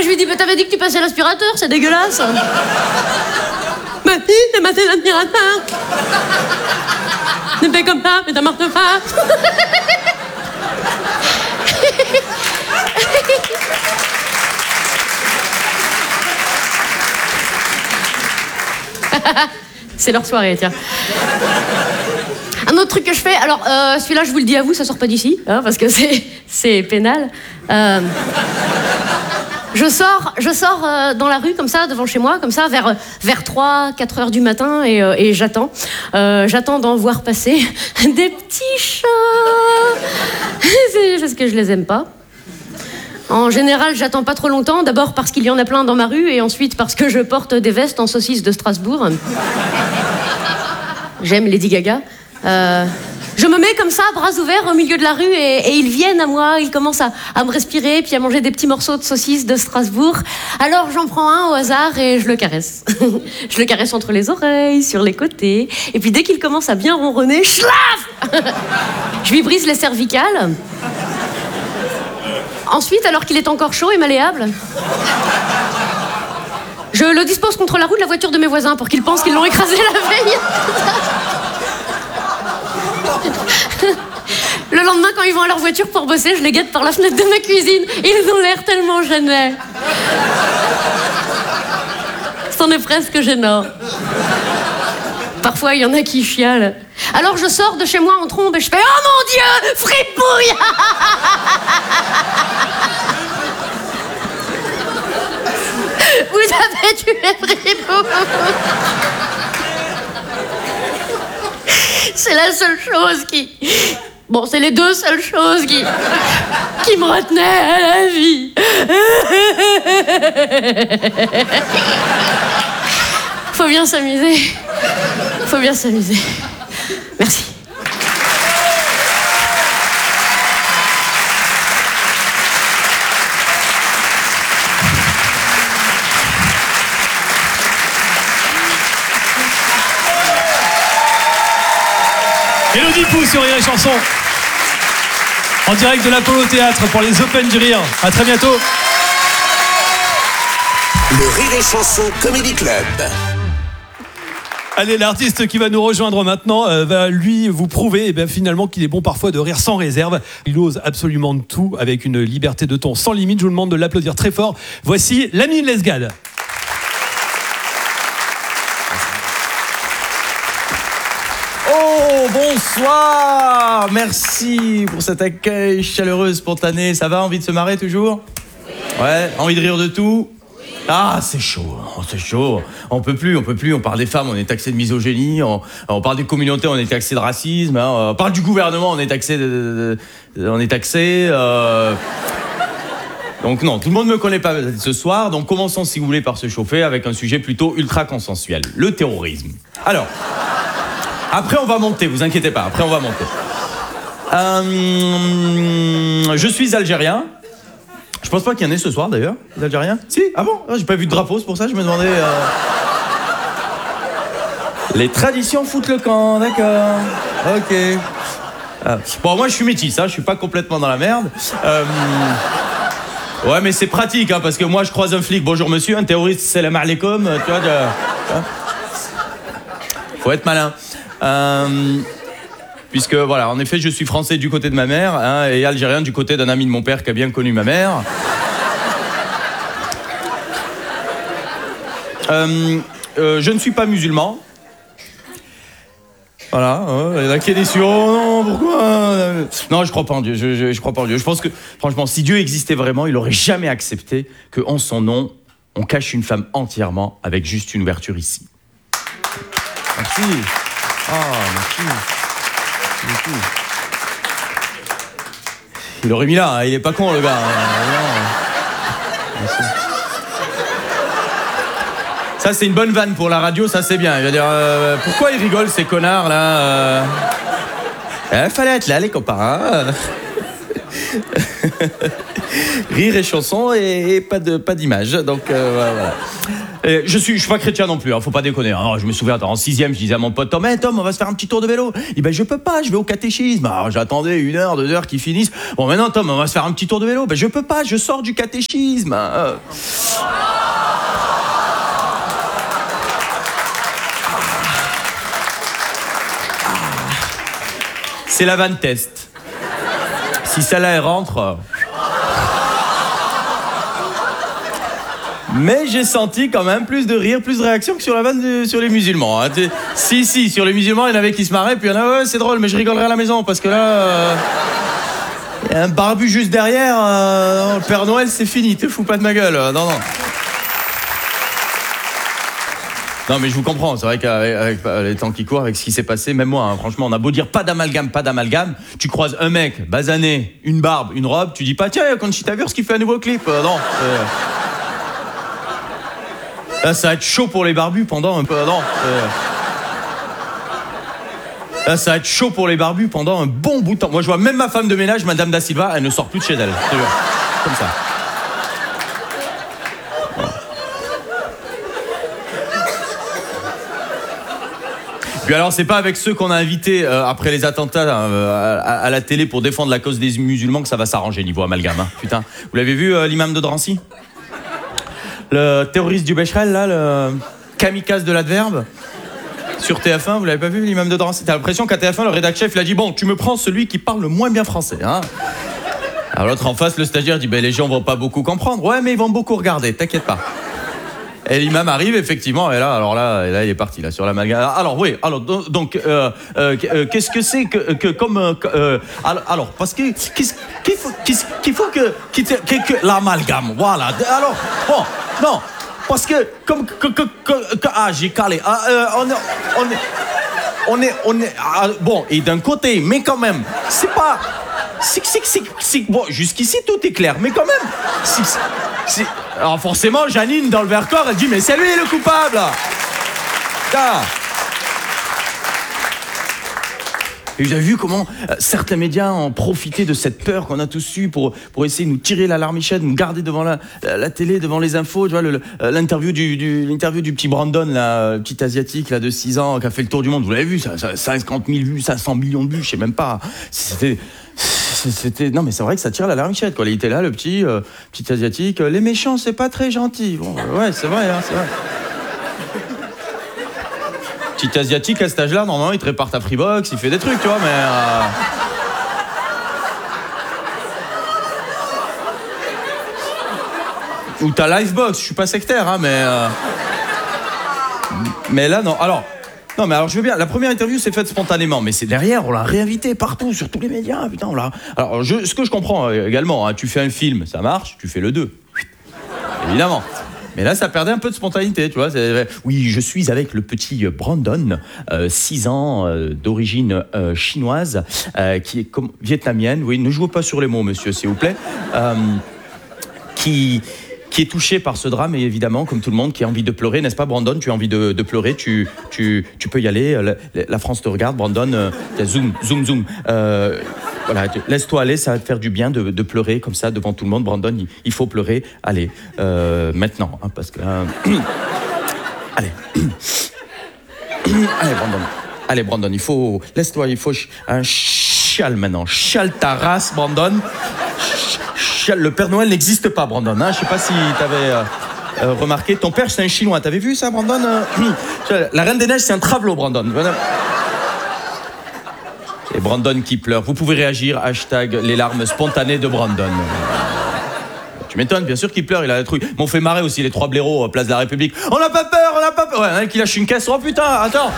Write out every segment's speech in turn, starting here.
je lui dis, mais t'avais dit que tu passais l'aspirateur, c'est dégueulasse. Mais si, c'est passé l'aspirateur. Ne fais comme ça, mais ça marche pas. C'est leur soirée, tiens. Un autre truc que je fais, alors celui-là je vous le dis à vous, ça sort pas d'ici, hein, parce que c'est pénal. Je sors dans la rue comme ça, devant chez moi, comme ça, vers 3-4 heures du matin, et j'attends. J'attends d'en voir passer des petits chats. C'est parce que je les aime pas. En général, j'attends pas trop longtemps, d'abord parce qu'il y en a plein dans ma rue, et ensuite parce que je porte des vestes en saucisse de Strasbourg. J'aime Lady Gaga. Je me mets comme ça, bras ouverts, au milieu de la rue, et ils viennent à moi, ils commencent à me respirer, puis à manger des petits morceaux de saucisse de Strasbourg. Alors j'en prends un au hasard et je le caresse. Je le caresse entre les oreilles, sur les côtés, et puis dès qu'il commence à bien ronronner, schlaf, je lui brise les cervicales. Ensuite, alors qu'il est encore chaud et malléable, je le dispose contre la roue de la voiture de mes voisins pour qu'ils pensent qu'ils l'ont écrasé la veille. Le lendemain, quand ils vont à leur voiture pour bosser, je les guette par la fenêtre de ma cuisine. Ils ont l'air tellement gênés. C'en est presque gênant. Parfois, il y en a qui chialent. Alors, je sors de chez moi en trombe et je fais « Oh mon Dieu, fripouille !» Vous avez tué Fripouille. C'est la seule chose qui... Bon, c'est les deux seules choses qui me retenaient à la vie. Faut bien s'amuser. Faut bien s'amuser. Merci. Élodie Pou sur Rire et Chanson. En direct de l'Apollo Théâtre pour les Open du Rire. À très bientôt. Le Rire et Chanson Comedy Club. Allez, l'artiste qui va nous rejoindre maintenant va lui vous prouver finalement qu'il est bon parfois de rire sans réserve. Il ose absolument tout avec une liberté de ton sans limite. Je vous demande de l'applaudir très fort. Voici l'ami Lesgade. Oh, bonsoir! Merci pour cet accueil chaleureux, spontané. Ça va, envie de se marrer toujours? Ouais, envie de rire de tout? Ah, c'est chaud, c'est chaud. On peut plus. On parle des femmes, on est taxé de misogynie. On parle des communautés, on est taxé de racisme. Hein. On parle du gouvernement, on est taxé Donc non, tout le monde ne me connaît pas ce soir. Donc commençons, si vous voulez, par se chauffer avec un sujet plutôt ultra consensuel. Le terrorisme. Alors, après on va monter, vous inquiétez pas. Après on va monter. Je suis algérien. Je pense pas qu'il y en ait ce soir d'ailleurs, les Algériens. Si? Ah bon? J'ai pas vu de drapeau, c'est pour ça que je me demandais. Les traditions foutent le camp, d'accord. Ok. Bon, moi je suis métis, hein, je suis pas complètement dans la merde. Ouais, mais c'est pratique, hein, parce que moi je croise un flic, bonjour monsieur, un terroriste, salam alaikum, tu vois. Faut être malin. Puisque, voilà, en effet, je suis français du côté de ma mère, hein, et algérien du côté d'un ami de mon père qui a bien connu ma mère. Je ne suis pas musulman. Voilà, il y en a qui est déçu. Oh non, pourquoi? Non, je crois pas en Dieu, je crois pas en Dieu. Je pense que, franchement, si Dieu existait vraiment, il aurait jamais accepté qu'en son nom, on cache une femme entièrement avec juste une ouverture ici. Merci. Merci. Il aurait mis là, hein. Il est pas con le gars. Merci. Ça c'est une bonne vanne pour la radio, ça c'est bien. Il va dire pourquoi ils rigolent ces connards là fallait être là les copains. Hein. Rire et chanson et pas d'image. Donc voilà. Et je suis pas chrétien non plus, hein, faut pas déconner. Alors, je me souviens, en 6e, je disais à mon pote Tom, hey, Tom, on va se faire un petit tour de vélo. Il dit, ben je peux pas, je vais au catéchisme. Alors j'attendais 1 heure, 2 heures qu'ils finissent. Bon, maintenant Tom, on va se faire un petit tour de vélo. Ben je peux pas, je sors du catéchisme. C'est la vanne test. Si celle-là elle rentre. Mais j'ai senti quand même plus de rire, plus de réaction que sur la vanne sur les musulmans. Hein. Si, sur les musulmans, il y en avait qui se marraient, puis il y en a, ouais, c'est drôle, mais je rigolerai à la maison, parce que là, il y a un barbu juste derrière, le Père Noël, c'est fini, te fous pas de ma gueule. Non. Non, mais je vous comprends, c'est vrai qu'avec les temps qui courent, avec ce qui s'est passé, même moi, hein, franchement, on a beau dire pas d'amalgame, tu croises un mec, basané, une barbe, une robe, tu dis pas, tiens, Conchita Wurst qui fait un nouveau clip. Non. Là, ça va être chaud pour les barbus pendant un peu. Non. Là, ça va être chaud pour les barbus pendant un bon bout de temps. Moi, je vois même ma femme de ménage, Madame Da Silva, elle ne sort plus de chez elle. Comme ça. Puis alors, c'est pas avec ceux qu'on a invités après les attentats à la télé pour défendre la cause des musulmans que ça va s'arranger niveau amalgame. Hein. Putain, vous l'avez vu, l'imam de Drancy ? Le terroriste du Becherel, là, le kamikaze de l'adverbe, sur TF1, vous l'avez pas vu, l'imam de Drancy ? T'as l'impression qu'à TF1, le rédac chef, il a dit, bon, tu me prends celui qui parle le moins bien français, hein ? Alors l'autre en face, le stagiaire, dit, ben les gens vont pas beaucoup comprendre. Ouais, mais ils vont beaucoup regarder, t'inquiète pas. Et l'imam arrive, effectivement, et là, il est parti, là, sur l'amalgame. Alors, oui, alors, donc, qu'est-ce que c'est que comme... alors, parce que, qu'il faut que l'amalgame, voilà. Alors, bon, non, parce que, comme, j'ai calé, on est, bon, et d'un côté, mais quand même, c'est pas... Bon, jusqu'ici, tout est clair, mais quand même, alors forcément, Janine, dans le Vercors, elle dit, mais c'est lui le coupable. Ah. Et vous avez vu comment certains médias ont profité de cette peur qu'on a tous eue pour essayer de nous tirer la larmichette, nous garder devant la télé, devant les infos. Tu vois, l'interview du petit Brandon, là, le petit asiatique là, de 6 ans qui a fait le tour du monde. Vous l'avez vu, ça 50 000 vues, 500 millions de vues, je sais même pas. C'était non mais c'est vrai que ça tire la larmichette quoi. Il était là le petit asiatique. Les méchants c'est pas très gentil. Bon, ouais c'est vrai hein, c'est vrai. Petit asiatique à cet âge-là normalement il te répare ta Freebox, il fait des trucs tu vois mais. Ou ta Livebox, je suis pas sectaire hein mais là non alors. Non, mais alors je veux bien, la première interview s'est faite spontanément, mais c'est derrière, on l'a réinvité partout, sur tous les médias, putain, on l'a... Alors, ce que je comprends également, hein, tu fais un film, ça marche, tu fais le 2. Évidemment. Mais là, ça perdait un peu de spontanéité, tu vois. Oui, je suis avec le petit Brandon, 6 ans, d'origine chinoise, qui est vietnamienne. Oui, ne jouez pas sur les mots, monsieur, s'il vous plaît. Qui est touché par ce drame et évidemment, comme tout le monde, qui a envie de pleurer, n'est-ce pas Brandon? Tu as envie de pleurer, tu peux y aller, la France te regarde, Brandon, zoom. Voilà, laisse-toi aller, ça va te faire du bien de pleurer comme ça devant tout le monde, Brandon, il faut pleurer, allez, maintenant, hein, parce que... allez. Allez, Brandon, laisse-toi, il faut un chiale maintenant, chiale ta race, Brandon. Le Père Noël n'existe pas, Brandon. Hein? Je sais pas si t'avais remarqué. Ton père, c'est un Chinois. T'avais vu ça, Brandon? La Reine des Neiges, c'est un travelot, Brandon. Et Brandon qui pleure. Vous pouvez réagir. # les larmes spontanées de Brandon. Tu m'étonnes, bien sûr qu'il pleure. Il a des trucs. M'ont fait marrer aussi les 3 blaireaux, place de la République. On n'a pas peur. Ouais, un qui lâche une caisse. Oh putain, attends.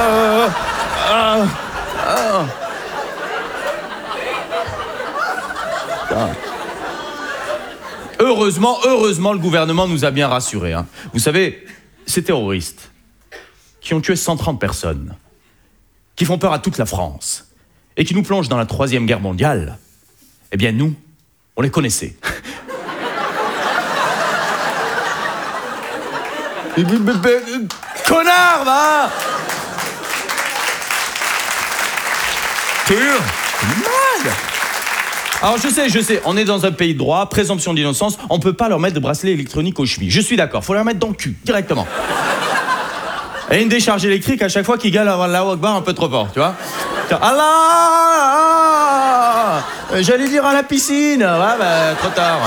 Heureusement, le gouvernement nous a bien rassurés. Hein. Vous savez, ces terroristes qui ont tué 130 personnes, qui font peur à toute la France et qui nous plongent dans la 3e guerre mondiale, eh bien nous, on les connaissait. Connard, va! T'es malade! Alors je sais, on est dans un pays de droit, présomption d'innocence, on peut pas leur mettre de bracelet électronique aux chevilles. Je suis d'accord, faut leur mettre dans le cul, directement. Et une décharge électrique à chaque fois qu'ils gueulent avant Allahu Akbar un peu trop fort, tu vois. Allah, j'allais dire à la piscine, ouais, bah, trop tard.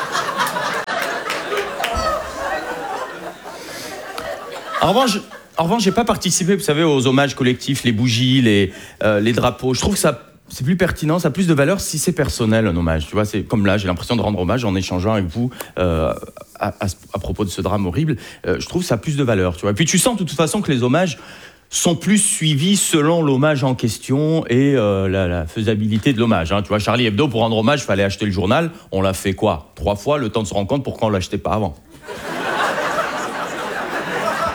En revanche, j'ai pas participé, vous savez, aux hommages collectifs, les bougies, les drapeaux. Je trouve que ça... C'est plus pertinent, ça a plus de valeur si c'est personnel, un hommage. Tu vois, c'est comme là, j'ai l'impression de rendre hommage en échangeant avec vous à propos de ce drame horrible. Je trouve que ça a plus de valeur, tu vois. Et puis tu sens de toute façon que les hommages sont plus suivis selon l'hommage en question et la faisabilité de l'hommage. Hein. Tu vois, Charlie Hebdo, pour rendre hommage, il fallait acheter le journal. On l'a fait quoi ? 3 fois, le temps de se rendre compte pourquoi on ne l'achetait pas avant. Hein ?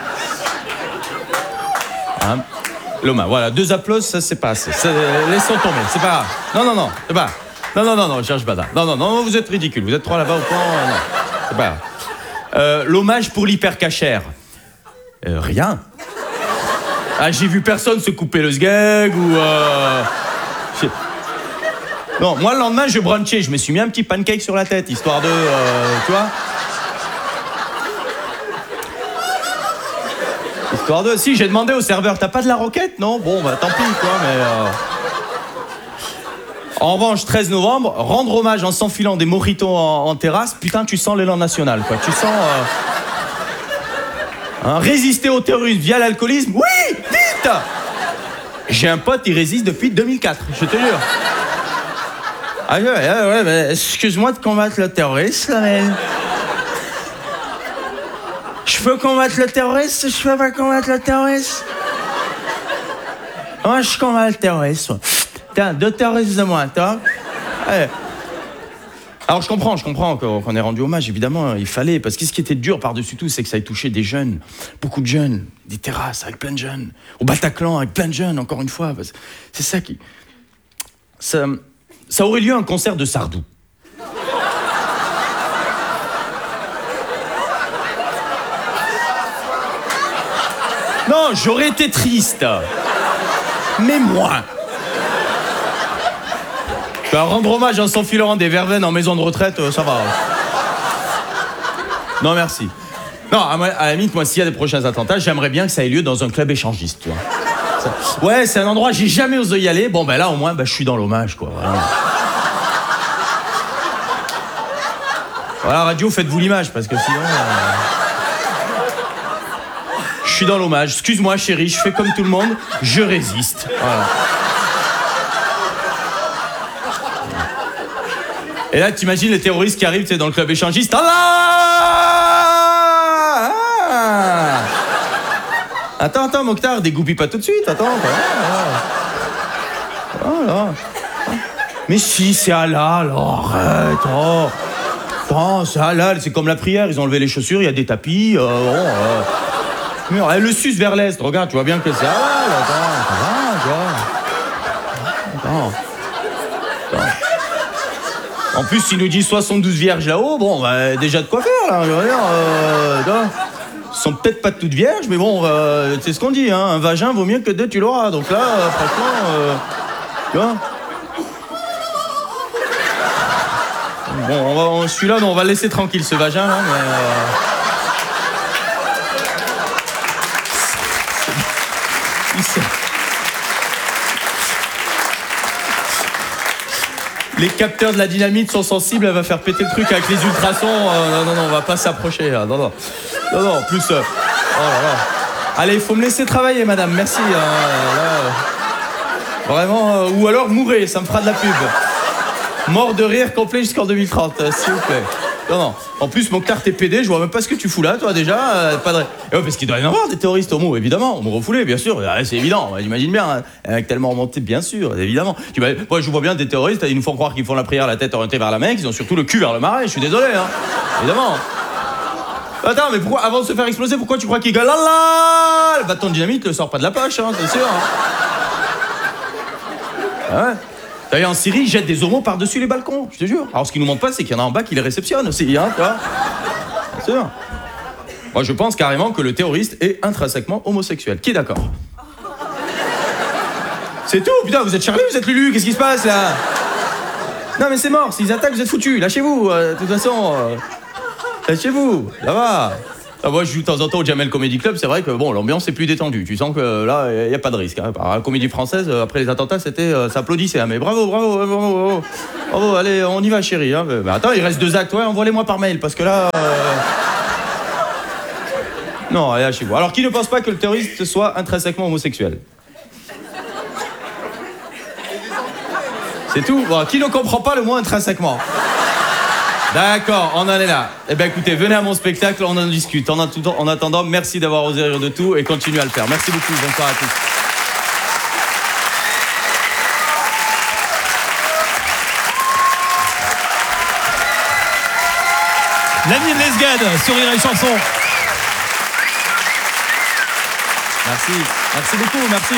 L'hommage, voilà, 2 applauses, ça c'est pas assez. Laissons tomber, c'est pas grave. Non, c'est pas grave. Non, cherche pas ça. Non, vous êtes ridicule. Vous êtes 3 là-bas au fond, non, c'est pas grave. L'hommage pour l'hypercachère. Rien. Ah, j'ai vu personne se couper le sgeg ou... Non, moi le lendemain, je brunchais, je me suis mis un petit pancake sur la tête, histoire de... tu vois ? Histoire de... Si, j'ai demandé au serveur, t'as pas de la roquette, non ? Bon, bah tant pis, quoi, mais... En revanche, 13 novembre, rendre hommage en s'enfilant des mojitos en terrasse, putain, tu sens l'élan national, quoi. Tu sens... résister au terrorisme via l'alcoolisme, oui, vite ! J'ai un pote, il résiste depuis 2004, je te jure. Ah ouais, mais excuse-moi de combattre le terrorisme, là, mais... Je peux combattre le terrorisme, je peux pas combattre le terrorisme. Moi, je combats le terrorisme. Tiens, 2 terroristes de moins, toi. Allez. Alors, je comprends qu'on ait rendu hommage, évidemment, il fallait. Parce que ce qui était dur par-dessus tout, c'est que ça ait touché des jeunes. Beaucoup de jeunes. Des terrasses avec plein de jeunes. Au Bataclan avec plein de jeunes, encore une fois. C'est ça qui... Ça aurait lieu un concert de Sardou. Non, j'aurais été triste. Mais moins. Rendre hommage en s'enfilant des verveines en maison de retraite, ça va. Non, merci. Non, à la limite, moi, s'il y a des prochains attentats, j'aimerais bien que ça ait lieu dans un club échangiste, tu vois. Ouais, c'est un endroit, j'ai jamais osé y aller. Bon, ben là, au moins, je suis dans l'hommage, quoi. Voilà, radio, faites-vous l'image, parce que sinon... Je suis dans l'hommage. Excuse-moi, chérie, je fais comme tout le monde. Je résiste. Voilà. Et là, t'imagines les terroristes qui arrivent, tu sais, dans le club échangiste. Allah! Attends, Mokhtar, dégoupille pas tout de suite. Attends. Voilà. Mais si, c'est Allah, alors arrête. Attends, c'est Allah, c'est comme la prière. Ils ont enlevé les chaussures, il y a des tapis. Le sus vers l'est, regarde, tu vois bien que c'est... Attends. En plus, s'il nous dit 72 vierges là-haut, bon, déjà de quoi faire, là, je veux dire, ils sont peut-être pas toutes vierges, mais bon, c'est ce qu'on dit, hein, un vagin vaut mieux que 2, tu l'auras, donc là, franchement, tu vois. Bon, celui-là, on va le laisser tranquille, ce vagin, là, mais... Les capteurs de la dynamite sont sensibles, elle va faire péter le truc avec les ultrasons. Non, on va pas s'approcher. Non, en plus... oh là là. Allez, il faut me laisser travailler, madame, merci. Vraiment, ou alors mourrez, ça me fera de la pub. Mort de rire complet jusqu'en 2030, s'il vous plaît. Non. En plus, Mokhtar, t'es pédé, je vois même pas ce que tu fous là, toi, déjà. Pas de... parce qu'il doit y en avoir des terroristes homo, évidemment. Homo refoulés, bien sûr. C'est évident, j'imagine bien. Hein. Avec tellement remonté, bien sûr, évidemment. Moi, je vois bien des terroristes, ils nous font croire qu'ils font la prière la tête orientée vers la Mecque, ils ont surtout le cul vers le marais, je suis désolé, hein. Évidemment. Attends, mais pourquoi, avant de se faire exploser, pourquoi tu crois qu'ils gueulent Allah ? Le bâton de dynamite ne sort pas de la poche, hein, c'est sûr. Hein. Ouais. D'ailleurs, en Syrie, ils jettent des homos par-dessus les balcons, je te jure. Alors, ce qu'ils nous montrent pas, c'est qu'il y en a en bas qui les réceptionnent aussi, hein, tu vois. Bien sûr. Moi, je pense carrément que le terroriste est intrinsèquement homosexuel. Qui est d'accord ? C'est tout, putain, vous êtes Charlie, vous êtes Lulu, qu'est-ce qui se passe, là ? Non mais c'est mort, s'ils attaquent, vous êtes foutus. Lâchez-vous, de toute façon. Lâchez-vous, ça va. Ah, moi, je joue de temps en temps au Jamel Comedy Club. C'est vrai que bon, l'ambiance est plus détendue. Tu sens que là, il n'y a pas de risque. Hein. La comédie française, après les attentats, c'était, ça applaudissait. Hein. Mais bravo. Allez, on y va, chérie. Hein. Mais attends, il reste 2 actes. Ouais, envoie-les-moi par mail, parce que là. Non, allez, lâchez-vous. Alors, qui ne pense pas que le terroriste soit intrinsèquement homosexuel? C'est tout. Bon, qui ne comprend pas le mot intrinsèquement? D'accord, on en est là. Eh bien écoutez, venez à mon spectacle, on en discute. En attendant, merci d'avoir osé rire de tout et continuez à le faire. Merci beaucoup, bonsoir à tous. L'ami de Lesgade, Sourire et Chanson. Merci beaucoup, merci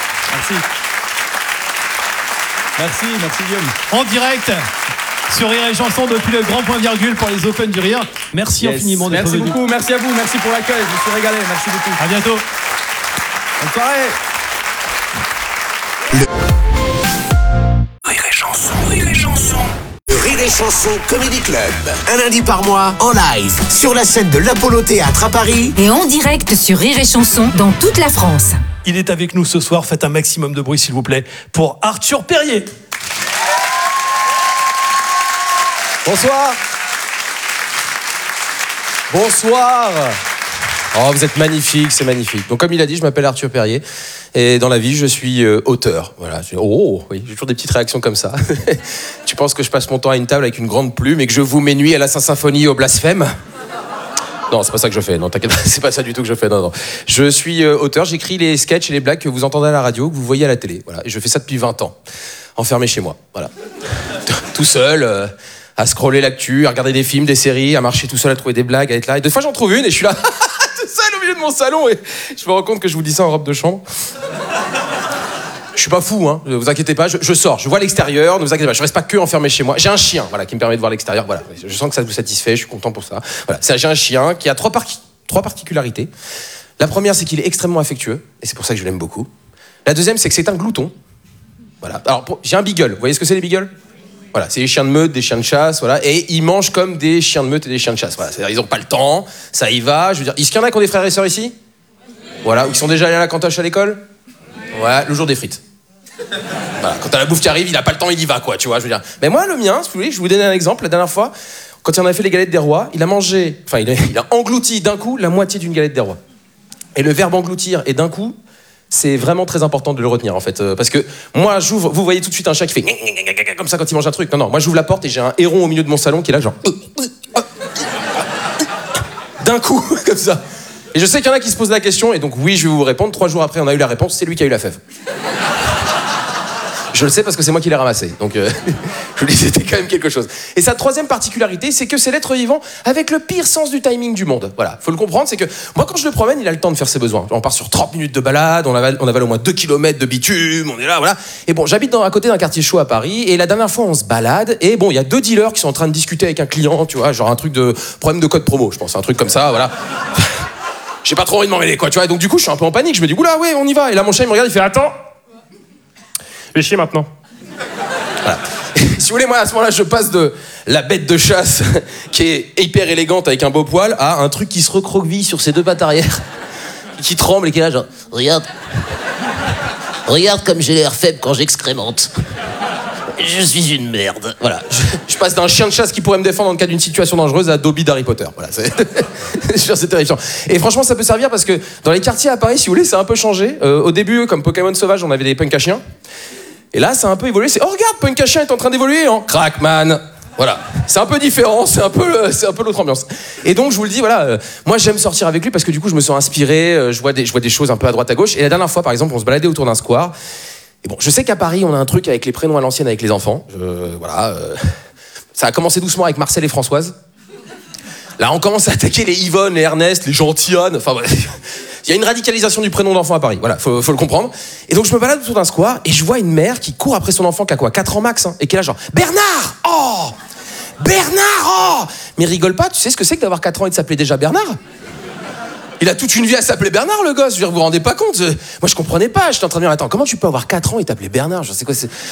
Guillaume. En direct sur Rire et Chanson depuis le Grand Point Virgule pour les Open du Rire. Merci infiniment d'être venu. Merci beaucoup, merci à vous, merci pour l'accueil, je me suis régalé, merci beaucoup. À bientôt. Bonne soirée. Rire et Chanson. Le Rire et Chanson Comedy Club. Un lundi par mois, en live, sur la scène de l'Apollo Théâtre à Paris. Et en direct sur Rire et Chanson dans toute la France. Il est avec nous ce soir. Faites un maximum de bruit, s'il vous plaît, pour Arthur Perrier. Bonsoir. Oh, vous êtes magnifique, c'est magnifique. Donc, comme il a dit, je m'appelle Arthur Perrier. Et dans la vie, je suis auteur. Voilà. Oh, oui, j'ai toujours des petites réactions comme ça. Tu penses que je passe mon temps à une table avec une grande plume et que je vous mets nuit à la Saint-Symphonie au blasphème? Non, c'est pas ça que je fais. Non, t'inquiète pas, c'est pas ça du tout que je fais. Non. Je suis auteur, j'écris les sketchs et les blagues que vous entendez à la radio, que vous voyez à la télé. Voilà. Et je fais ça depuis 20 ans. Enfermé chez moi. Voilà. Tout seul. À scroller l'actu, à regarder des films, des séries, à marcher tout seul, à trouver des blagues, à être là. Et des fois, j'en trouve une et je suis là, tout seul au milieu de mon salon. Et je me rends compte que je vous dis ça en robe de chambre. Je suis pas fou, hein. Ne vous inquiétez pas. Je sors, je vois l'extérieur. Ne vous inquiétez pas. Je reste pas que enfermé chez moi. J'ai un chien, voilà, qui me permet de voir l'extérieur. Voilà. Je sens que ça vous satisfait. Je suis content pour ça. Voilà. J'ai un chien qui a trois particularités. La première, c'est qu'il est extrêmement affectueux, et c'est pour ça que je l'aime beaucoup. La deuxième, c'est que c'est un glouton. Voilà. Alors, j'ai un beagle. Vous voyez ce que c'est les beagles? Voilà, c'est des chiens de meute, des chiens de chasse, voilà, et ils mangent comme des chiens de meute et des chiens de chasse. Voilà, c'est-à-dire ils ont pas le temps, ça y va. Je veux dire, est-ce qu'il y en a qui ont des frères et sœurs ici? Voilà, ou qui sont déjà allés à la cantoche à l'école? Ouais, le jour des frites. Voilà, quand t'as la bouffe qui arrive, il a pas le temps, il y va, quoi, tu vois. Je veux dire. Mais moi, le mien, si vous voulez, je vous donne un exemple. La dernière fois, quand il en a fait les galettes des rois, il a englouti d'un coup la moitié d'une galette des rois. Et le verbe engloutir et d'un coup, c'est vraiment très important de le retenir en fait, parce que moi j'ouvre, vous voyez tout de suite un chat qui fait comme ça quand il mange un truc. Non, moi j'ouvre la porte et j'ai un héron au milieu de mon salon qui est là genre d'un coup comme ça. Et je sais qu'il y en a qui se posent la question et donc oui je vais vous répondre. 3 jours après on a eu la réponse, c'est lui qui a eu la fève. Je le sais parce que c'est moi qui l'ai ramassé. Donc, je vous dis, c'était quand même quelque chose. Et sa troisième particularité, c'est que c'est l'être vivant avec le pire sens du timing du monde. Voilà, faut le comprendre, c'est que moi, quand je le promène, il a le temps de faire ses besoins. On part sur 30 minutes de balade, on avale au moins 2 km de bitume, on est là, voilà. Et bon, j'habite à côté d'un quartier chaud à Paris, et la dernière fois, on se balade, et bon, il y a 2 dealers qui sont en train de discuter avec un client, tu vois, genre un truc de problème de code promo, je pense, un truc comme ça, voilà. J'ai pas trop envie de m'en mêler, quoi, tu vois. Et donc, du coup, je suis un peu en panique, je me dis, oula, ouais, on y va. Et là, mon chat, il me regarde, il fait, attends. Je vais chier maintenant. Voilà. Si vous voulez, moi à ce moment-là, je passe de la bête de chasse qui est hyper élégante avec un beau poil à un truc qui se recroqueville sur ses 2 pattes arrière, qui tremble et qui est là genre regarde comme j'ai l'air faible quand j'excrémente. Je suis une merde. Voilà. Je passe d'un chien de chasse qui pourrait me défendre dans le cas d'une situation dangereuse à Dobby d'Harry Potter. Voilà. C'est terrifiant. Et franchement, ça peut servir parce que dans les quartiers à Paris, si vous voulez, ça a un peu changé. Au début, comme Pokémon Sauvage, on avait des punks à chiens. Et là, ça a un peu évolué. C'est, oh regarde, Punk à chien est en train d'évoluer, hein. Crackman. Voilà. C'est un peu différent, c'est un peu l'autre ambiance. Et donc, je vous le dis, voilà, moi j'aime sortir avec lui parce que du coup, je me sens inspiré, je vois des choses un peu à droite à gauche. Et la dernière fois, par exemple, on se baladait autour d'un square. Et bon, je sais qu'à Paris, on a un truc avec les prénoms à l'ancienne avec les enfants. Voilà. Ça a commencé doucement avec Marcel et Françoise. Là, on commence à attaquer les Yvonne, les Ernest, les Gentillanne. Enfin, voilà. Il y a une radicalisation du prénom d'enfant à Paris, voilà, faut le comprendre. Et donc je me balade autour d'un square et je vois une mère qui court après son enfant qui a quoi, 4 ans max, hein, et qui est là genre Bernard, oh Bernard, oh. Mais rigole pas, tu sais ce que c'est que d'avoir 4 ans et de s'appeler déjà Bernard? Il a toute une vie à s'appeler Bernard, le gosse, je veux dire, vous vous rendez pas compte? Moi je comprenais pas, j'étais en train de dire, attends, comment tu peux avoir 4 ans et t'appeler Bernard? Je sais quoi, c'est...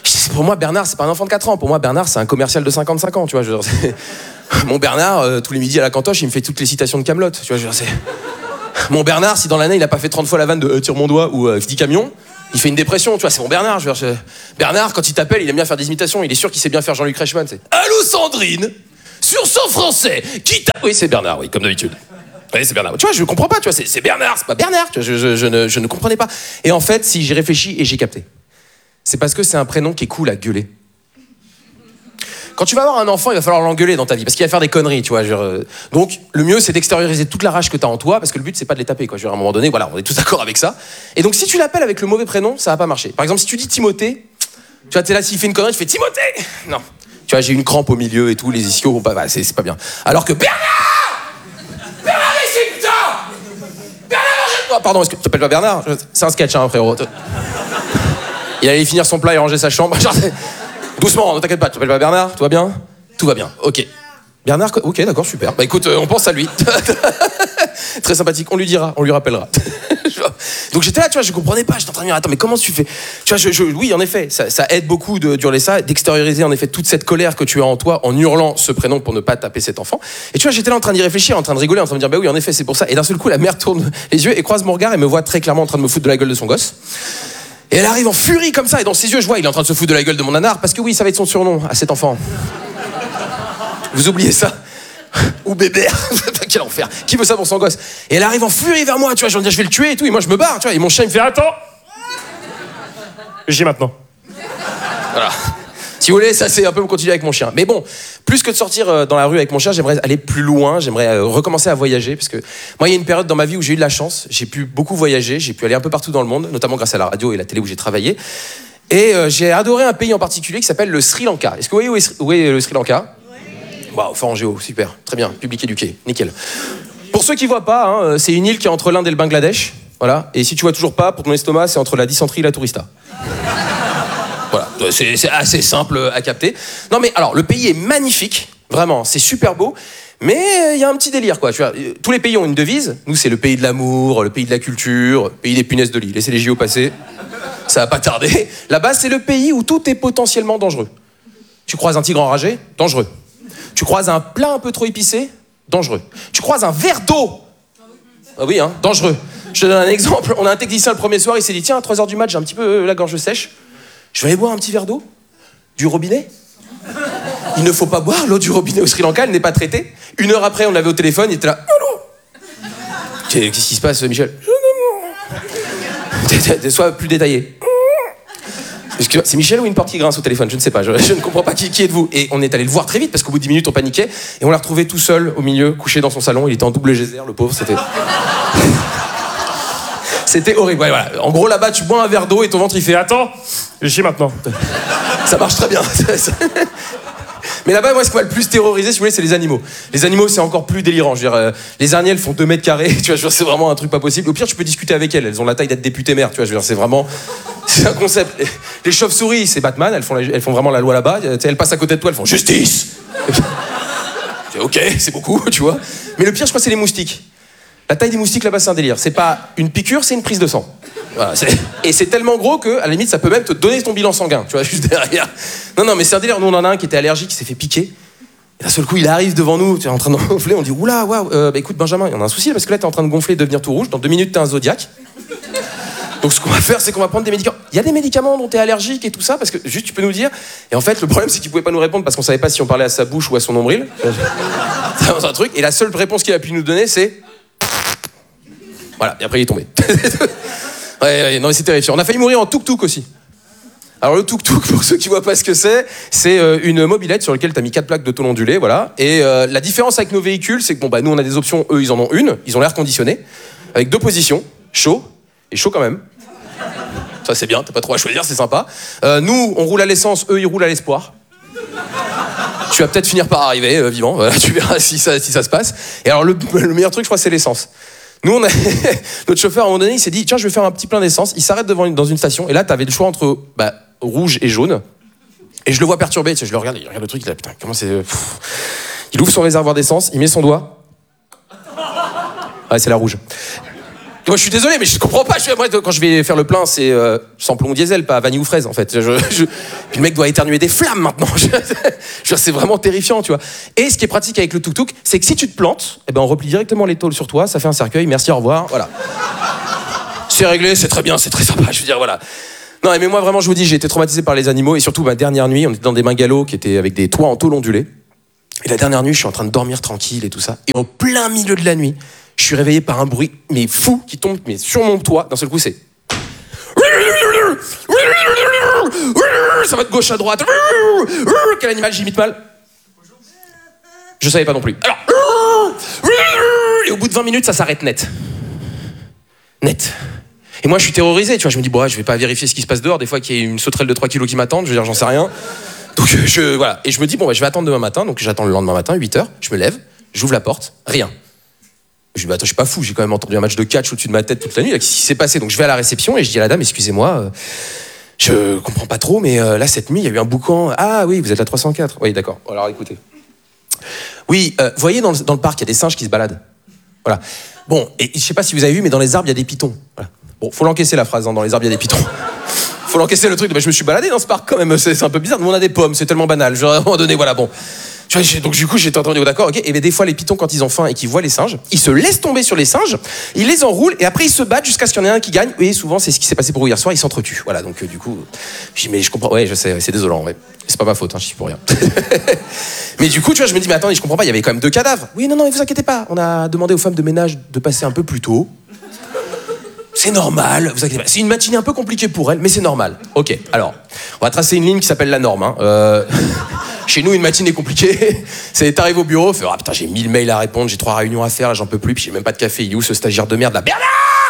Pour moi, Bernard, c'est pas un enfant de 4 ans. Pour moi, Bernard, c'est un commercial de 55 ans, tu vois. Mon Bernard, tous les midis à la cantoche, il me fait toutes les citations de Kaamelott, tu vois. Mon Bernard, si dans l'année, il a pas fait 30 fois la vanne de tire mon doigt ou 10 camions, il fait une dépression, tu vois. C'est mon Bernard. Bernard, quand il t'appelle, il aime bien faire des imitations. Il est sûr qu'il sait bien faire Jean-Luc Reichmann. Allô, Sandrine, sur son français, qui t'a... Oui, c'est Bernard, oui, comme d'habitude. Oui, c'est Bernard. Tu vois, je comprends pas, tu vois, c'est Bernard, c'est pas Bernard. Tu vois, je ne comprenais pas. Et en fait, si j'ai réfléchi et j'ai capté, c'est parce que c'est un prénom qui est cool à gueuler. Quand tu vas avoir un enfant, il va falloir l'engueuler dans ta vie, parce qu'il va faire des conneries, tu vois. Donc, le mieux, c'est d'extérioriser toute la rage que t'as en toi, parce que le but, c'est pas de les taper, quoi. À un moment donné, voilà, on est tous d'accord avec ça. Et donc, si tu l'appelles avec le mauvais prénom, ça va pas marcher. Par exemple, si tu dis Timothée, tu vois, t'es là, s'il fait une connerie, tu fais Timothée. Non. Tu vois, j'ai une crampe au milieu et tout, les ischios vont pas, bah, c'est pas bien. Alors que Bernard ici, putain Bernard, rejette-toi. Pardon, est-ce que tu t'appelles pas Bernard? C'est un sketch, hein, frérot. Il allait finir son plat et ranger sa chambre. Doucement, ne t'inquiète pas, tu t'appelles pas Bernard? Tout va bien? Tout va bien, ok. Bernard, ok, d'accord, super. Bah écoute, on pense à lui. Très sympathique, on lui dira, on lui rappellera. Donc j'étais là, tu vois, je comprenais pas, j'étais en train de me dire, attends, mais comment tu fais? Tu vois, oui, en effet, ça aide beaucoup de hurler ça, d'extérioriser en effet toute cette colère que tu as en toi en hurlant ce prénom pour ne pas taper cet enfant. Et tu vois, j'étais là en train d'y réfléchir, en train de rigoler, en train de me dire, bah oui, en effet, c'est pour ça. Et d'un seul coup, la mère tourne les yeux et croise mon regard et me voit très clairement en train de me foutre de la gueule de son gosse. Et elle arrive en furie comme ça, et dans ses yeux, je vois, il est en train de se foutre de la gueule de mon nanar, parce que oui, ça va être son surnom à cet enfant. Vous oubliez ça? Ou Bébert, quel enfer. Qui veut ça pour son gosse? Et elle arrive en furie vers moi, tu vois, je vais dire, je vais le tuer et tout, et moi je me barre, tu vois, et mon chien il me fait, attends. J'ai maintenant. Voilà. Si vous voulez, ça c'est un peu continuer avec mon chien. Mais bon, plus que de sortir dans la rue avec mon chien, j'aimerais aller plus loin, j'aimerais recommencer à voyager, parce que moi il y a une période dans ma vie où j'ai eu de la chance, j'ai pu beaucoup voyager, j'ai pu aller un peu partout dans le monde, notamment grâce à la radio et la télé où j'ai travaillé. Et j'ai adoré un pays en particulier qui s'appelle le Sri Lanka. Est-ce que vous voyez où est le Sri Lanka? Waouh, fort en géo, super, très bien, public éduqué, nickel. Pour ceux qui voient pas, hein, c'est une île qui est entre l'Inde et le Bangladesh, voilà. Et si tu vois toujours pas, pour ton estomac, c'est entre la dysenterie et la tourista. Voilà, c'est assez simple à capter. Non mais alors, le pays est magnifique, vraiment, c'est super beau, mais il y a un petit délire, quoi. Tu vois, tous les pays ont une devise. Nous, c'est le pays de l'amour, le pays de la culture, le pays des punaises de lit. Laissez les JO passer, ça va pas tarder. Là-bas, c'est le pays où tout est potentiellement dangereux. Tu croises un tigre enragé, dangereux. Tu croises un plat un peu trop épicé, dangereux. Tu croises un verre d'eau, ah oui, hein, dangereux. Je te donne un exemple. On a un technicien le premier soir, il s'est dit, tiens, à 3h du mat, j'ai un petit peu la gorge sèche. Je vais aller boire un petit verre d'eau du robinet. Il ne faut pas boire l'eau du robinet au Sri Lanka, elle n'est pas traitée. 1 heure après, on l'avait au téléphone, il était là. Allô? Qu'est-ce qui se passe, Michel? Sois plus détaillé. C'est Michel ou une porte qui grince au téléphone? Je ne sais pas, je ne comprends pas qui êtes-vous. Et on est allé le voir très vite parce qu'au bout de 10 minutes, on paniquait. Et on l'a retrouvé tout seul au milieu, couché dans son salon. Il était en double geyser, le pauvre, c'était... C'était horrible. Ouais, voilà. En gros, là-bas, tu bois un verre d'eau et ton ventre, il fait « Attends, je suis maintenant. » Ça marche très bien. Mais là-bas, moi, ce qui m'a le plus terrorisé, si vous voulez, c'est les animaux. Les animaux, c'est encore plus délirant. Je veux dire, les araignées, elles font 2 mètres carrés. Tu vois, je veux dire, c'est vraiment un truc pas possible. Au pire, tu peux discuter avec elles. Elles ont la taille d'être députées maires. Tu vois, je veux dire, c'est vraiment... C'est un concept. Les chauves-souris, c'est Batman. Elles font vraiment la loi là-bas. Elles passent à côté de toi, elles font « Justice !» Ok, c'est beaucoup, tu vois. Mais le pire, je crois, c'est les moustiques. La taille des moustiques là-bas, c'est un délire. C'est pas une piqûre, c'est une prise de sang. Voilà, et c'est tellement gros que, à la limite, ça peut même te donner ton bilan sanguin, tu vois, juste derrière. Non, mais c'est un délire. Nous, on en a un qui était allergique, qui s'est fait piquer. Et d'un seul coup, il arrive devant nous, tu es en train de gonfler. On dit, oula, waouh, bah écoute, Benjamin, il y en a un souci là, parce que là, t'es en train de gonfler et de devenir tout rouge. Dans 2 minutes, t'es un zodiaque. Donc, ce qu'on va faire, c'est qu'on va prendre des médicaments. Il y a des médicaments dont t'es allergique et tout ça, parce que juste, tu peux nous dire. Et en fait, le problème, c'est qu'il pouvait pas nous répondre parce qu'on savait pas si on parlait à sa bouche ou à son nombril. C'est un truc. Et la seule réponse qu'il a pu nous donner, c'est. Voilà, et après il est tombé. Ouais, non mais c'est terrifiant. On a failli mourir en tuk-tuk aussi. Alors le tuk-tuk, pour ceux qui voient pas ce que c'est une mobilette sur laquelle t'as mis 4 plaques de tôle ondulée, voilà. Et la différence avec nos véhicules, c'est que bon bah nous on a des options, eux ils en ont une, ils ont l'air conditionné, avec 2 positions, chaud et chaud quand même. Ça c'est bien, t'as pas trop à choisir, c'est sympa. Nous on roule à l'essence, eux ils roulent à l'espoir. Tu vas peut-être finir par arriver vivant, voilà, tu verras si ça se passe. Et alors le meilleur truc je crois c'est l'essence. Nous, notre chauffeur, à un moment donné, il s'est dit, tiens, je vais faire un petit plein d'essence. Il s'arrête dans une station, et là, t'avais le choix entre rouge et jaune. Et je le vois perturbé, tu sais, je le regarde, il regarde le truc, il a putain, comment c'est... Il ouvre son réservoir d'essence, il met son doigt. Ouais, c'est la rouge. Moi, je suis désolé, mais je comprends pas. Moi, quand je vais faire le plein, c'est sans plomb diesel, pas vanille ou fraise, en fait. Puis le mec doit éternuer des flammes maintenant. C'est vraiment terrifiant, tu vois. Et ce qui est pratique avec le tuk-tuk, c'est que si tu te plantes, eh ben, on replie directement les tôles sur toi, ça fait un cercueil, merci, au revoir, voilà. C'est réglé, c'est très bien, c'est très sympa, je veux dire, voilà. Non, mais moi, vraiment, je vous dis, j'ai été traumatisé par les animaux, et surtout, ma dernière nuit, on était dans des bungalows qui étaient avec des toits en tôle ondulée. Et la dernière nuit, je suis en train de dormir tranquille et tout ça. Et au plein milieu de la nuit, je suis réveillé par un bruit, mais fou, qui tombe mais sur mon toit. D'un seul coup, c'est... Ça va de gauche à droite. Quel animal j'imite mal? Je savais pas non plus. Alors... Et au bout de 20 minutes, ça s'arrête net. Net. Et moi, je suis terrorisé, tu vois. Je me dis, bon, je vais pas vérifier ce qui se passe dehors. Des fois, qu'il y a une sauterelle de 3 kilos qui m'attend, je veux dire, j'en sais rien. Donc, voilà. Et je me dis, bon, je vais attendre demain matin. Donc, j'attends le lendemain matin, 8h. Je me lève, j'ouvre la porte, rien. Je dis, bah, attends, je suis pas fou, j'ai quand même entendu un match de catch au-dessus de ma tête toute la nuit. Là, qu'est-ce qui s'est passé? Donc, je vais à la réception et je dis à la dame, excusez-moi, je comprends pas trop, mais là, cette nuit, il y a eu un boucan. Ah oui, vous êtes la 304. Oui, d'accord. Alors, écoutez. Oui, vous voyez, dans le parc, il y a des singes qui se baladent. Voilà. Bon, et je sais pas si vous avez vu, mais dans les arbres, il y a des pitons. Voilà. Bon, faut l'encaisser la phrase, hein, dans les arbres, il y a des pitons. Faut l'encaisser le truc. Bah, je me suis baladé dans ce parc quand même, c'est un peu bizarre. Nous, on a des pommes, c'est tellement banal. À un moment donné, voilà, bon. Donc du coup, j'étais entendu, d'accord, ok. Et bien des fois, les pitons, quand ils ont faim et qu'ils voient les singes, ils se laissent tomber sur les singes, ils les enroulent et après ils se battent jusqu'à ce qu'il y en ait un qui gagne. Et souvent, c'est ce qui s'est passé pour vous hier soir, ils s'entretuent. Voilà, donc du coup, je dis, mais je comprends, ouais, je sais, c'est désolant, ouais. C'est pas ma faute, hein, je suis pour rien. Mais du coup, tu vois, je me dis, mais attendez, je comprends pas, il y avait quand même 2 cadavres. Oui, non, mais vous inquiétez pas, on a demandé aux femmes de ménage de passer un peu plus tôt. C'est normal, vous inquiétez pas. C'est une matinée un peu compliquée pour elle, mais c'est normal. Ok, alors, on va tracer une ligne qui s'appelle la norme. Hein. Chez nous, une matinée compliquée, c'est t'arrives au bureau, fais, ah putain, j'ai 1000 mails à répondre, j'ai 3 réunions à faire, là, j'en peux plus, puis j'ai même pas de café. Il est où ce stagiaire de merde là? Bernard!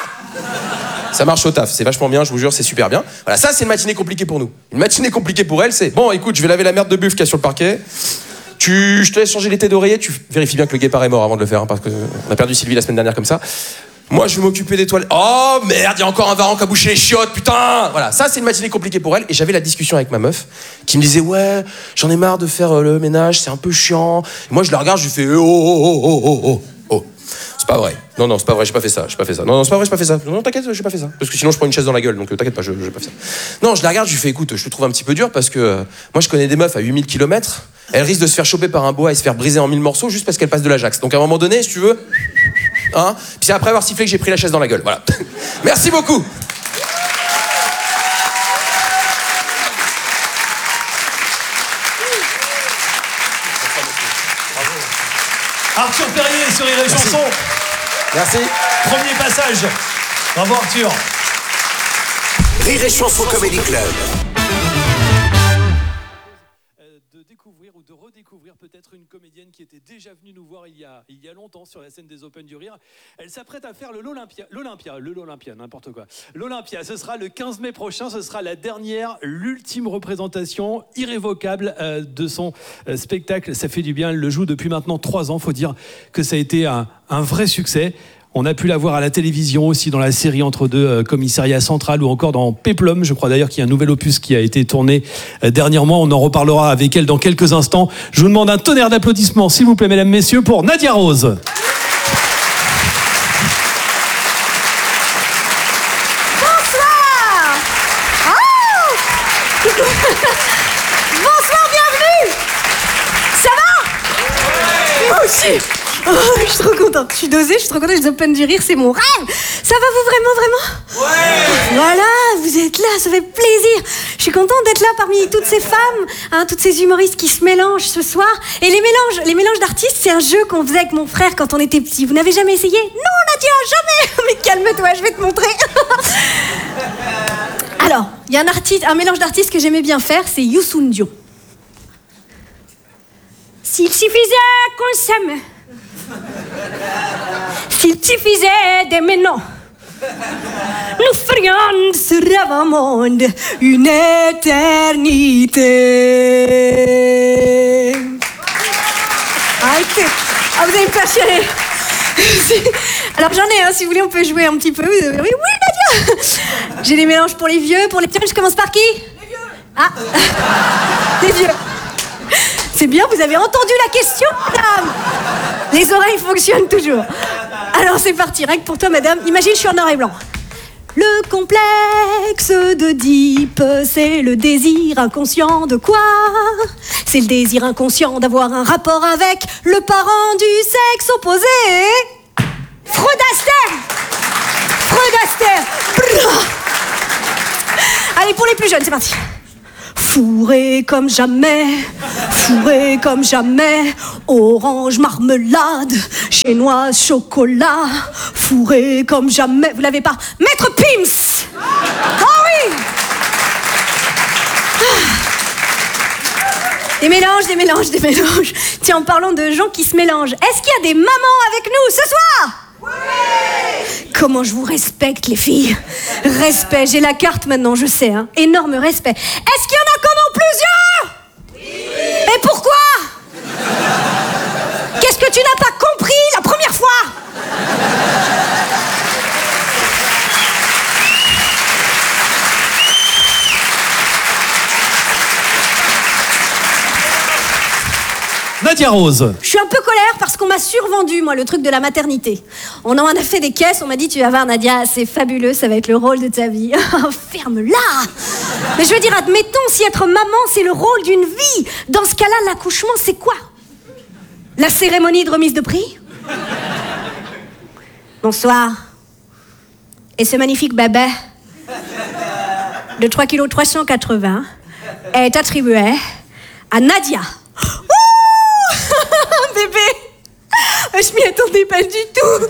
Ça marche au taf, c'est vachement bien, je vous jure, c'est super bien. Voilà, ça c'est une matinée compliquée pour nous. Une matinée compliquée pour elle, c'est bon, écoute, je vais laver la merde de buff qu'il y a sur le parquet. Je te laisse changer les têtes d'oreiller, tu vérifies bien que le guépard est mort avant de le faire, hein, parce qu'on a perdu Sylvie la semaine dernière comme ça. Moi, je vais m'occuper des toilettes. Oh merde, il y a encore un varan qui a bouché les chiottes, putain! Voilà, ça c'est une matinée compliquée pour elle. Et j'avais la discussion avec ma meuf qui me disait, ouais, j'en ai marre de faire le ménage, c'est un peu chiant. Et moi, je la regarde, je lui fais, oh. C'est pas vrai. Non, c'est pas vrai, j'ai pas fait ça. Non, c'est pas vrai, j'ai pas fait ça. Non, t'inquiète, j'ai pas fait ça. Parce que sinon, je prends une chaise dans la gueule, donc t'inquiète pas, j'ai pas fait ça. Non, je la regarde, je lui fais, écoute, je te trouve un petit peu dur parce que moi, je connais des meufs à 8000 km. Elles risquent de se faire choper par un boa et se faire briser en 1000 morceaux juste parce qu'elles passent de l'Ajax. Donc à un moment donné, si tu veux. Hein, puis c'est après avoir sifflé que j'ai pris la chaise dans la gueule. Voilà. Merci beaucoup. Arthur Perrier sur Rire et Chanson. Merci. Premier passage. Bravo Arthur. Rire et Chanson Comedy Club. De découvrir ou de redécouvrir peut-être une comédienne qui était déjà venue nous voir il y a longtemps sur la scène des Open du Rire. Elle s'apprête à faire l'Olympia, n'importe quoi. L'Olympia, ce sera le 15 mai prochain, ce sera l'ultime représentation irrévocable de son spectacle. Ça fait du bien, elle le joue depuis maintenant 3 ans, faut dire que ça a été un vrai succès. On a pu la voir à la télévision aussi dans la série Entre deux commissariats central ou encore dans Péplum. Je crois d'ailleurs qu'il y a un nouvel opus qui a été tourné dernièrement. On en reparlera avec elle dans quelques instants. Je vous demande un tonnerre d'applaudissements, s'il vous plaît, mesdames, messieurs, pour Nadia Rose. Bonsoir. Oh Bonsoir, bienvenue. Ça va? Moi aussi. Oh, je suis trop contente, je suis dosée, je suis trop contente, les Open du Rire, c'est mon rêve. Ça va vous vraiment? Ouais. Voilà, vous êtes là, ça fait plaisir. Je suis contente d'être là parmi toutes ces femmes, hein, toutes ces humoristes qui se mélangent ce soir. Et les mélanges d'artistes, c'est un jeu qu'on faisait avec mon frère quand on était petits. Vous n'avez jamais essayé? Non, Nadia, jamais. Mais calme-toi, je vais te montrer. Alors, il y a un mélange d'artistes que j'aimais bien faire, c'est Youssou N'Dour. S'il suffisait qu'on s'aime, s'il suffisait d'aimer, non, nous ferions de ce rêve un monde une éternité. Arrêtez. Ah, vous avez me passionné. Alors j'en ai, hein, si vous voulez, on peut jouer un petit peu. Oui, Nadia. J'ai des mélanges pour les vieux, pour les petits. Je commence par qui? Les vieux. Ah, les vieux. C'est bien, vous avez entendu la question, madame. Les oreilles fonctionnent toujours. Alors c'est parti, rien que pour toi madame, imagine je suis en noir et blanc. Le complexe d'Oedipe, c'est le désir inconscient de quoi? C'est le désir inconscient d'avoir un rapport avec le parent du sexe opposé. Freud Astaire. Allez, pour les plus jeunes, c'est parti. Fourré comme jamais, orange marmelade, chinoise chocolat, fourré comme jamais. Vous l'avez pas? Maître Pims. Oh oui. Des mélanges. Tiens, en parlant de gens qui se mélangent, est-ce qu'il y a des mamans avec nous ce soir? Oui. Comment je vous respecte, les filles. Respect, j'ai la carte maintenant, je sais, hein. Énorme respect. Est-ce qu'il y en a qui en ont plusieurs? Oui. Et pourquoi? Qu'est-ce que tu n'as pas compris la première fois? Nadia Rose. Je suis un peu colère parce qu'on m'a survendu, moi, le truc de la maternité. On en a fait des caisses, on m'a dit, tu vas voir, Nadia, c'est fabuleux, ça va être le rôle de ta vie. Ferme-la. Mais je veux dire, admettons, si être maman, c'est le rôle d'une vie, dans ce cas-là, l'accouchement, c'est quoi? La cérémonie de remise de prix? Bonsoir. Et ce magnifique bébé de 3,380 kg est attribué à Nadia. Bébé, je m'y attendais pas du tout.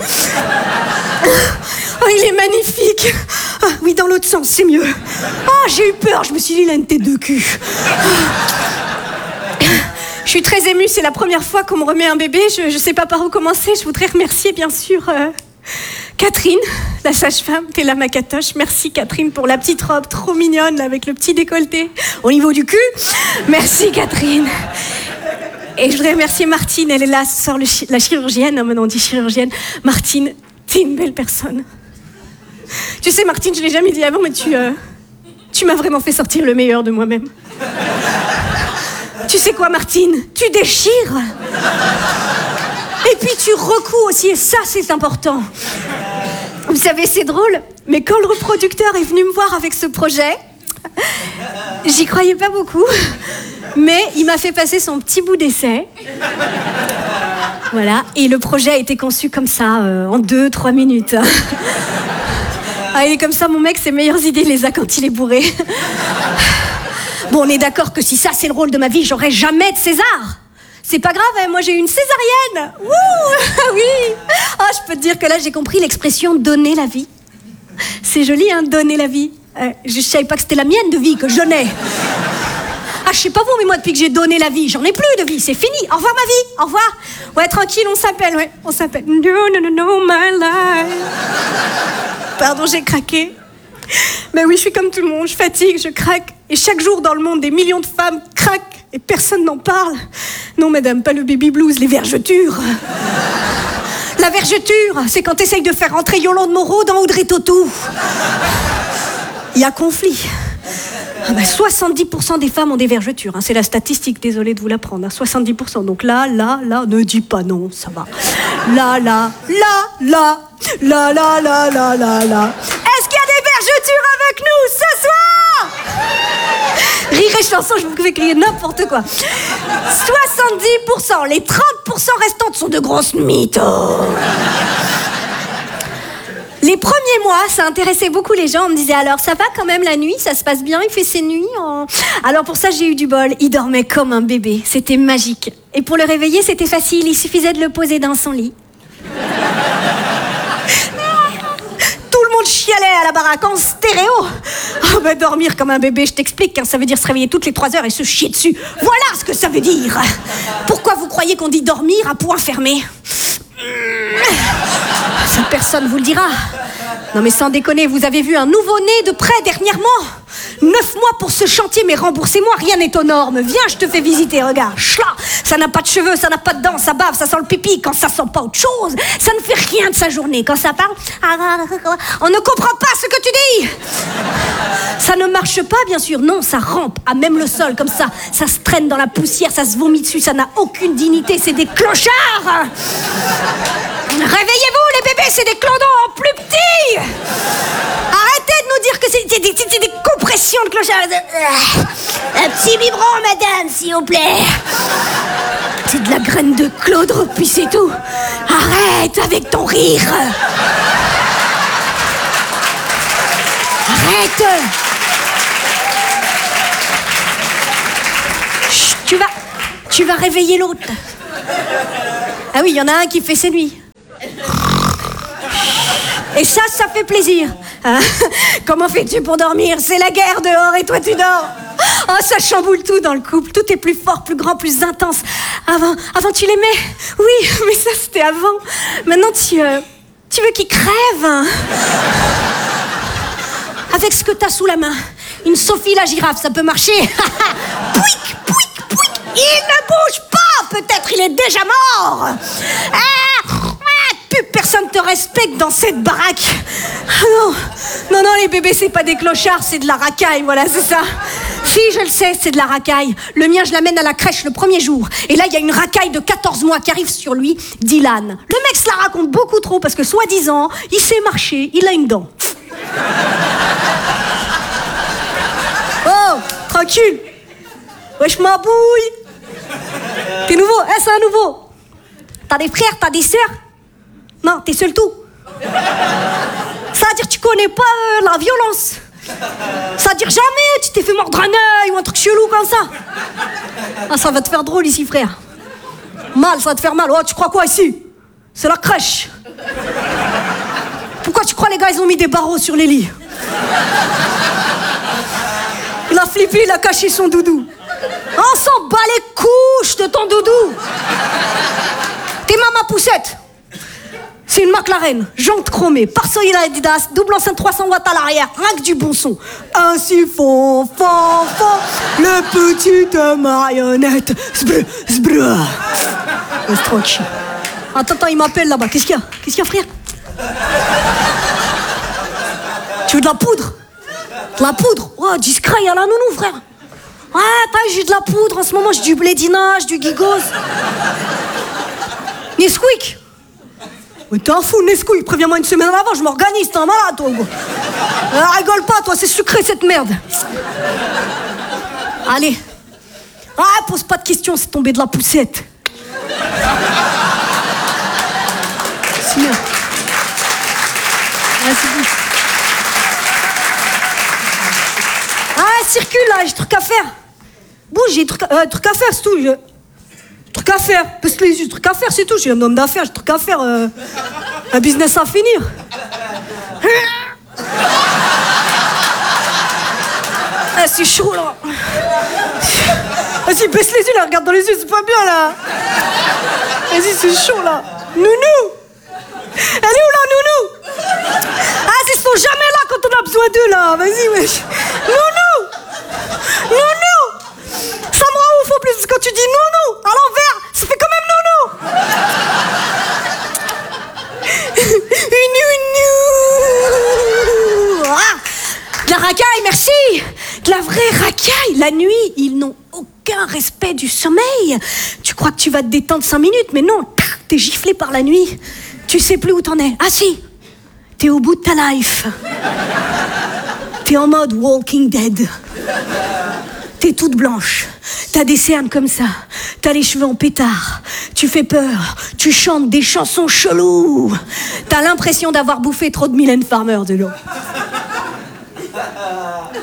Oh, il est magnifique. Ah, oui, dans l'autre sens, c'est mieux. Oh, j'ai eu peur, je me suis dit, il a une tête de cul. Je suis très émue, c'est la première fois qu'on me remet un bébé. Je sais pas par où commencer. Je voudrais remercier, bien sûr, Catherine, la sage-femme, t'es là, ma catoche. Merci, Catherine, pour la petite robe trop mignonne, là, avec le petit décolleté au niveau du cul. Merci, Catherine. Et je voudrais remercier Martine, elle est là, ce soir, la chirurgienne. Non, maintenant on dit chirurgienne. Martine, t'es une belle personne. Tu sais, Martine, je l'ai jamais dit avant, mais tu m'as vraiment fait sortir le meilleur de moi-même. Tu sais quoi, Martine? Tu déchires. Et puis tu recouds aussi, et ça, c'est important. Vous savez, c'est drôle, mais quand le reproducteur est venu me voir avec ce projet, j'y croyais pas beaucoup, mais il m'a fait passer son petit bout d'essai. Voilà, et le projet a été conçu comme ça, en 2-3 minutes. Ah, il est comme ça, mon mec, ses meilleures idées, il les a quand il est bourré. Bon, on est d'accord que si ça, c'est le rôle de ma vie, j'aurai jamais de César. C'est pas grave, hein, moi j'ai eu une césarienne. Ouh, oui. Oh, je peux te dire que là, j'ai compris l'expression « donner la vie ». C'est joli, hein, donner la vie. Je savais pas que c'était la mienne de vie que je donnais. Ah, je sais pas vous, mais moi, depuis que j'ai donné la vie, j'en ai plus de vie, c'est fini. Au revoir, ma vie, au revoir. Ouais, tranquille, on s'appelle, ouais, on s'appelle. No, my life. Pardon, j'ai craqué. Mais oui, je suis comme tout le monde, je fatigue, je craque. Et chaque jour dans le monde, des millions de femmes craquent et personne n'en parle. Non, madame, pas le baby blues, les vergetures. La vergeture, c'est quand t'essayes de faire rentrer Yolande Moreau dans Audrey Tautou. Il y a conflit. Ah ben 70% des femmes ont des vergetures, hein. C'est la statistique, désolée de vous l'apprendre, hein. 70%. Donc là, ne dis pas non, ça va. Là. Est-ce qu'il y a des vergetures avec nous ce soir? Rire et chanson, je vous fais crier n'importe quoi. 70%, les 30% restantes sont de grosses mythos. Les premiers mois, ça intéressait beaucoup les gens. On me disait, alors ça va quand même la nuit? Ça se passe bien? Il fait ses nuits? Alors pour ça, j'ai eu du bol. Il dormait comme un bébé. C'était magique. Et pour le réveiller, c'était facile. Il suffisait de le poser dans son lit. Tout le monde chialait à la baraque en stéréo. Oh ben dormir comme un bébé, je t'explique, hein, ça veut dire se réveiller toutes les 3 heures et se chier dessus. Voilà ce que ça veut dire. Pourquoi vous croyez qu'on dit dormir à poing fermé? Ça, personne vous le dira. Non mais sans déconner, vous avez vu un nouveau-né de près dernièrement? 9 mois pour ce chantier, mais remboursez-moi, rien n'est aux normes. Viens, je te fais visiter, regarde. Chla, ça n'a pas de cheveux, ça n'a pas de dents, ça bave, ça sent le pipi. Quand ça sent pas autre chose, ça ne fait rien de sa journée. Quand ça parle, on ne comprend pas ce que tu dis. Ça ne marche pas, bien sûr. Non, ça rampe à même le sol, comme ça. Ça se traîne dans la poussière, ça se vomit dessus, ça n'a aucune dignité. C'est des clochards. Réveillez-vous, les bébés. bébés, c'est des clodos en plus petits. Arrêtez de nous dire que c'est des compressions de clochard. Un petit biberon, madame, s'il vous plaît. C'est de la graine de clodre, puis c'est tout. Arrête avec ton rire. Arrête. Chut, tu vas réveiller l'autre. Ah oui, il y en a un qui fait ses nuits. Et ça fait plaisir. Hein? Comment fais-tu pour dormir? C'est la guerre dehors et toi tu dors. Oh, ça chamboule tout dans le couple. Tout est plus fort, plus grand, plus intense. Avant tu l'aimais? Oui, mais ça c'était avant. Maintenant tu veux qu'il crève, hein? Avec ce que t'as sous la main. Une Sophie la girafe, ça peut marcher. Pouic, pouic, pouic. Il ne bouge pas. Peut-être il est déjà mort. Plus personne te respecte dans cette baraque. Non, les bébés, c'est pas des clochards, c'est de la racaille, voilà, c'est ça. Si, je le sais, c'est de la racaille. Le mien, je l'amène à la crèche le premier jour. Et là, il y a une racaille de 14 mois qui arrive sur lui, Dylan. Le mec se la raconte beaucoup trop parce que, soi-disant, il sait marcher, il a une dent. Oh, tranquille. Wesh, ma bouille. T'es nouveau? C'est un nouveau. T'as des frères, t'as des sœurs? Non, t'es seul tout. Ça veut dire que tu connais pas la violence. Ça veut dire jamais tu t'es fait mordre un œil ou un truc chelou comme ça. Ah, ça va te faire drôle ici, frère. Mal, ça va te faire mal. Oh, tu crois quoi ici? C'est la crèche. Pourquoi tu crois les gars, ils ont mis des barreaux sur les lits? Il a flippé, il a caché son doudou. On s'en bat les couches de ton doudou. T'es ma poussette. C'est une McLaren, jante chromée, pare-soleil Adidas, double enceinte 300 watts à l'arrière, rien que du bon son. Ainsi font, les petites marionnettes. Reste tranquille. Attends, il m'appelle là-bas. Qu'est-ce qu'il y a, frère? Tu veux de la poudre? De la poudre? Oh, discret, il y a la nounou, frère. Ouais, j'ai de la poudre en ce moment, j'ai du blédinage, du gigos. Nesquik. Mais t'es un fou, Nesquik, préviens-moi une semaine avant, je m'organise, t'es un malade, toi. Rigole pas, toi, c'est sucré cette merde. Allez. Pose pas de questions, c'est tombé de la poussette. C'est bien. C'est bon. Circule là, j'ai des trucs à faire. Bouge, j'ai des trucs à faire, c'est tout. Truc à faire, parce que les trucs à faire, c'est tout. Je suis un homme d'affaires, j'ai des trucs à faire. Un business à finir. C'est chaud là. Vas-y, baisse les yeux là, regarde dans les yeux, c'est pas bien là. Vas-y, c'est chaud là. Nounou. Elle est où là, Nounou? Ils sont jamais là quand on a besoin d'eux là. Vas-y, wesh. Nounou. Ça me rend ouf en plus, parce que quand tu dis nounou à l'envers, ça fait quand même nounou. De la racaille, merci. De la vraie racaille. La nuit, ils n'ont aucun respect du sommeil. Tu crois que tu vas te détendre 5 minutes, mais non, t'es giflé par la nuit. Tu sais plus où t'en es. Ah si, t'es au bout de ta life. T'es en mode Walking Dead. T'es toute blanche, t'as des cernes comme ça, t'as les cheveux en pétard, tu fais peur, tu chantes des chansons cheloues, t'as l'impression d'avoir bouffé trop de Mylène Farmer de l'eau.